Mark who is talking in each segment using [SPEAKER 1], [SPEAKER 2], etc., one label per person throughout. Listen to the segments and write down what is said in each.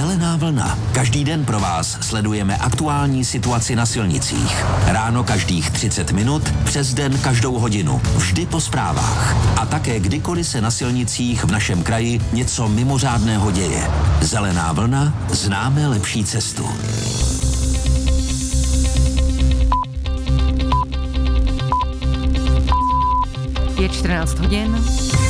[SPEAKER 1] Zelená vlna. Každý den pro vás sledujeme aktuální situaci na silnicích. Ráno každých 30 minut, přes den každou hodinu. Vždy po zprávách. A také kdykoliv se na silnicích v našem kraji něco mimořádného děje. Zelená vlna, známe lepší cestu.
[SPEAKER 2] Je 14 hodin.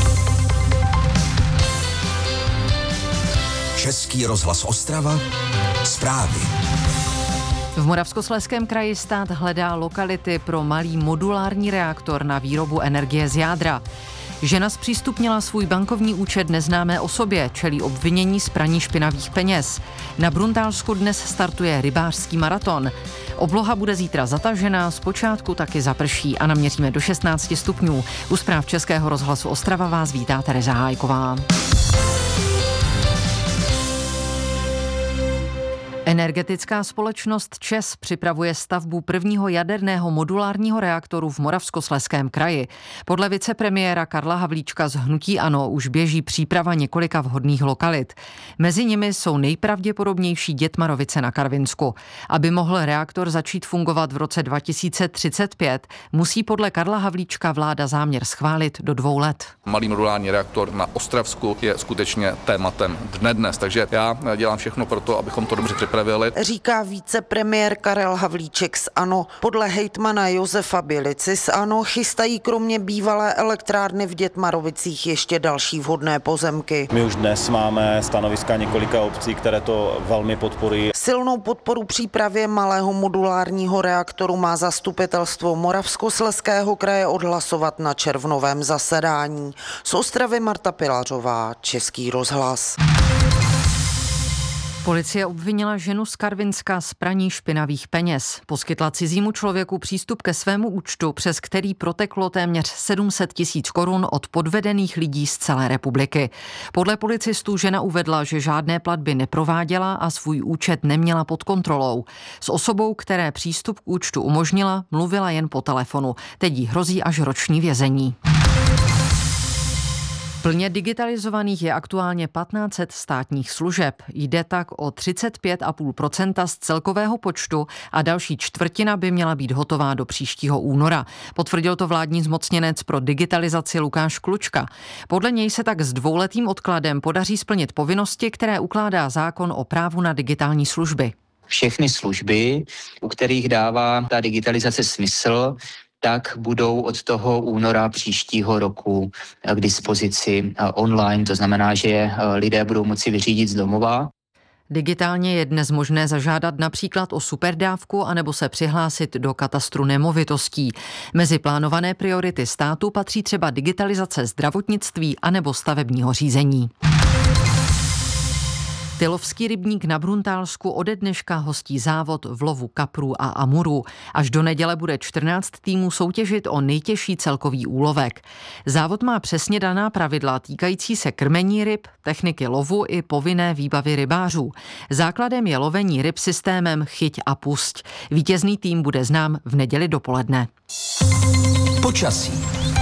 [SPEAKER 1] Český rozhlas Ostrava, zprávy.
[SPEAKER 2] V Moravskoslezském kraji stát hledá lokality pro malý modulární reaktor na výrobu energie z jádra. Žena zpřístupnila svůj bankovní účet neznámé osobě, čelí obvinění z praní špinavých peněz. Na Bruntálsku dnes startuje rybářský maraton. Obloha bude zítra zatažená, zpočátku taky zaprší a naměříme do 16 stupňů. U zpráv Českého rozhlasu Ostrava vás vítá Tereza Hájková. Energetická společnost ČEZ připravuje stavbu prvního jaderného modulárního reaktoru v Moravskoslezském kraji. Podle vicepremiéra Karla Havlíčka z hnutí ANO už běží příprava několika vhodných lokalit. Mezi nimi jsou nejpravděpodobnější Dětmarovice na Karvinsku. Aby mohl reaktor začít fungovat v roce 2035, musí podle Karla Havlíčka vláda záměr schválit do 2 let.
[SPEAKER 3] Malý modulární reaktor na Ostravsku je skutečně tématem dne dnes, takže já dělám všechno pro to, abychom to dobře připravili.
[SPEAKER 4] Říká vicepremiér Karel Havlíček z ANO. Podle hejtmana Josefa Bělici z ANO chystají kromě bývalé elektrárny v Dětmarovicích ještě další vhodné pozemky.
[SPEAKER 5] My už dnes máme stanoviska několika obcí, které to velmi podporují.
[SPEAKER 4] Silnou podporu přípravě malého modulárního reaktoru má zastupitelstvo Moravskoslezského kraje odhlasovat na červnovém zasedání. Z Ostravy Marta Pilařová, Český rozhlas.
[SPEAKER 2] Policie obvinila ženu z Karvinska z praní špinavých peněz. Poskytla cizímu člověku přístup ke svému účtu, přes který proteklo téměř 700 000 korun od podvedených lidí z celé republiky. Podle policistů žena uvedla, že žádné platby neprováděla a svůj účet neměla pod kontrolou. S osobou, které přístup k účtu umožnila, mluvila jen po telefonu. Teď jí hrozí až roční vězení. Plně digitalizovaných je aktuálně 1500 státních služeb. Jde tak o 35,5% z celkového počtu a další čtvrtina by měla být hotová do příštího února. Potvrdil to vládní zmocněnec pro digitalizaci Lukáš Klučka. Podle něj se tak s 2letým odkladem podaří splnit povinnosti, které ukládá zákon o právu na digitální služby.
[SPEAKER 6] Všechny služby, u kterých dává ta digitalizace smysl, tak budou od toho února příštího roku k dispozici online. To znamená, že lidé budou moci vyřídit z domova.
[SPEAKER 2] Digitálně je dnes možné zažádat například o superdávku anebo se přihlásit do katastru nemovitostí. Mezi plánované priority státu patří třeba digitalizace zdravotnictví anebo stavebního řízení. Tylovský rybník na Bruntálsku ode dneška hostí závod v lovu kaprů a amurů. Až do neděle bude 14 týmů soutěžit o nejtěžší celkový úlovek. Závod má přesně daná pravidla týkající se krmení ryb, techniky lovu i povinné výbavy rybářů. Základem je lovení ryb systémem chyť a pusť. Vítězný tým bude znám v neděli dopoledne.
[SPEAKER 1] Počasí.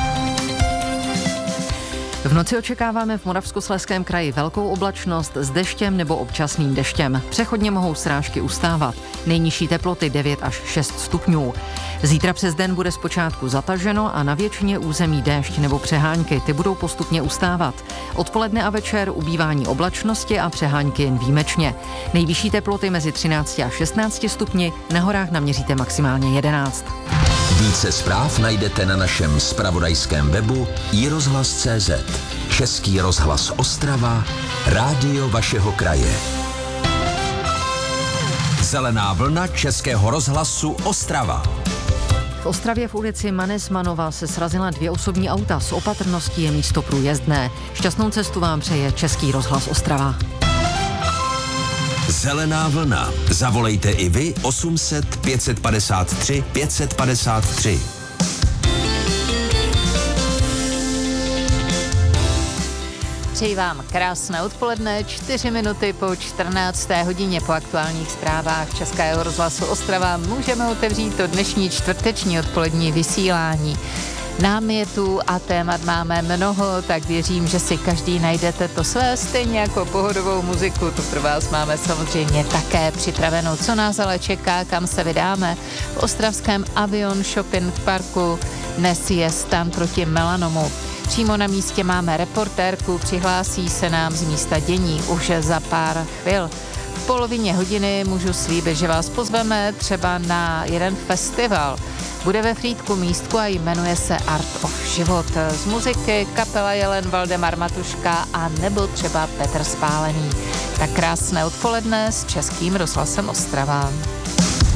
[SPEAKER 2] V noci očekáváme v Moravskoslezském kraji velkou oblačnost s deštěm nebo občasným deštěm. Přechodně mohou srážky ustávat. Nejnižší teploty 9 až 6 stupňů. Zítra přes den bude zpočátku zataženo a na většině území déšť nebo přehánky. Ty budou postupně ustávat. Odpoledne a večer ubývání oblačnosti a přehánky jen výjimečně. Nejvyšší teploty mezi 13 a 16 stupni, na horách naměříte maximálně 11.
[SPEAKER 1] Více zpráv najdete na našem zpravodajském webu iRozhlas.cz. Český rozhlas Ostrava, rádio vašeho kraje. Zelená vlna Českého rozhlasu Ostrava.
[SPEAKER 2] V Ostravě v ulici Manesmanova se srazila 2 osobní auta. S opatrností je místo průjezdné. Šťastnou cestu vám přeje Český rozhlas Ostrava.
[SPEAKER 1] Zelená vlna. Zavolejte i vy 800 553 553.
[SPEAKER 7] Přeji vám krásné odpoledne, 4 minuty po 14. hodině po aktuálních zprávách Českého rozhlasu Ostrava můžeme otevřít to dnešní čtvrteční odpolední vysílání. námětů a témat máme mnoho, tak věřím, že si každý najdete to své, stejně jako pohodovou muziku. To pro vás máme samozřejmě také připraveno. Co nás ale čeká, kam se vydáme? V ostravském Avion Shopping Parku dnes je stan proti melanomu. Přímo na místě máme reportérku, přihlásí se nám z místa dění už za pár chvil. V polovině hodiny můžu slíbit, že vás pozveme třeba na jeden festival. Bude ve Frýdku místku a jmenuje se Art of Život. Z muziky kapela Jelen, Valdemar Matuška a nebo třeba Petr Spálený. Tak krásné odpoledne s Českým rozhlasem Ostrava.